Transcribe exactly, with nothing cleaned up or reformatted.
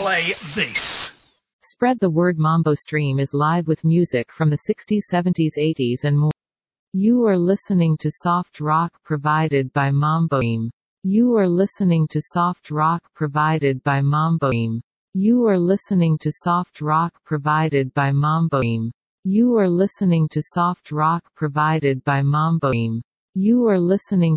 play this. Spread the word. Mambo Stream is live with music from the sixties, seventies, eighties and more. You are listening to soft rock provided by Mambo Stream. You are listening to soft rock provided by Mambo Stream. You are listening to soft rock provided by Mambo Stream. You are listening to soft rock provided by Mambo Stream. You are listening